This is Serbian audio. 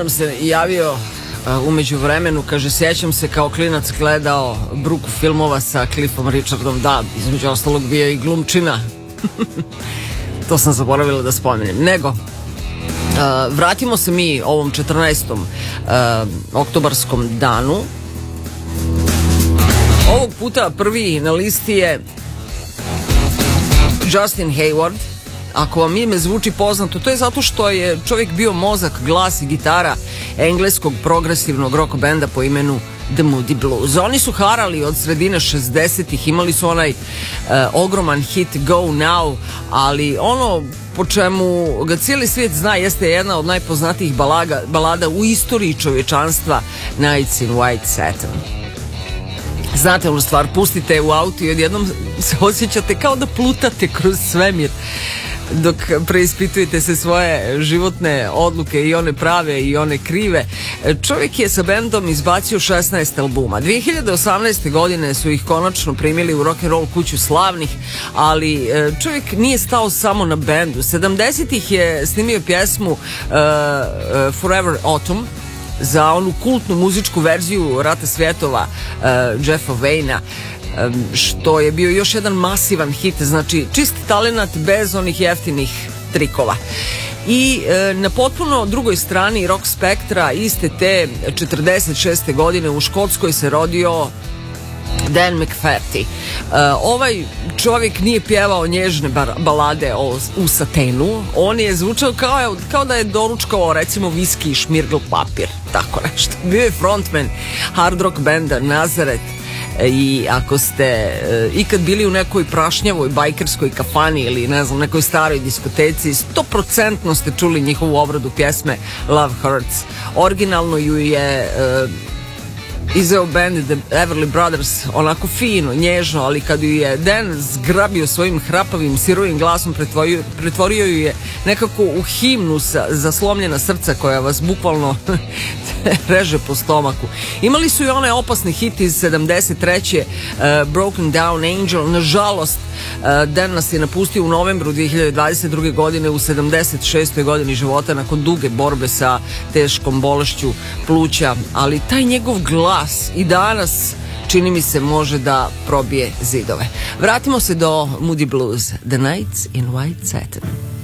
nam se javio umeđu vremenu, kaže, sjećam se kao klinac gledao bruku filmova sa Cliffom Richardom, da, između ostalog bio i glumčina. To sam zaboravila da spomenem. Nego, vratimo se mi ovom 14. Oktobarskom danu. Ovog puta prvi na listi je Justin Hayward. Ako vam ime zvuči poznato, to je zato što je čovjek bio mozak, glas i gitara engleskog progresivnog rock benda po imenu The Moody Blues. Oni su harali od sredine 60-ih, imali su onaj ogroman hit Go Now, ali ono po čemu ga cijeli svijet zna jeste jedna od najpoznatijih balada u istoriji čovječanstva, Nights in White Satin. Znate onu stvar, pustite u auto i odjednom se osjećate kao da plutate kroz svemir dok preispitujete se svoje životne odluke, i one prave i one krive. Čovjek je sa bendom izbacio 16 albuma. 2018. godine su ih konačno primili u rock'n'roll kuću slavnih, ali čovjek nije stao samo na bendu. 70-ih je snimio pjesmu Forever Autumn za onu kultnu muzičku verziju Rata svjetova Jeffa Wayna, što je bio još jedan masivan hit, znači čist talenat bez onih jeftinih trikova. I na potpuno drugoj strani rock spektra iste te 46. godine u Škotskoj se rodio Dan McFerty. Ovaj čovjek nije pjevao nježne balade u satenu, on je zvučao kao da je doručkao recimo viski i šmirgl papir, tako nešto. Bio je frontman hard rock benda Nazareth. I ako ste ikad bili u nekoj prašnjavoj bajkerskoj kafani ili ne znam nekoj staroj diskoteci, 100% ste čuli njihovu obradu pjesme Love Hurts. Originalno ju je izveo band The Everly Brothers onako fino, nježno, ali kad ju je Dan zgrabio svojim hrapavim sirovim glasom, pretvorio ju je nekako u himnu za slomljena srca koja vas bukvalno reže po stomaku. Imali su i onaj opasni hit iz 73. Broken Down Angel. Nažalost, Dan nas je napustio u novembru 2022. godine u 76. godini života nakon duge borbe sa teškom bolešću pluća, ali taj njegov glas i danas čini mi se može da probije zidove. Vratimo se do Moody Blues, The Nights in White Satin.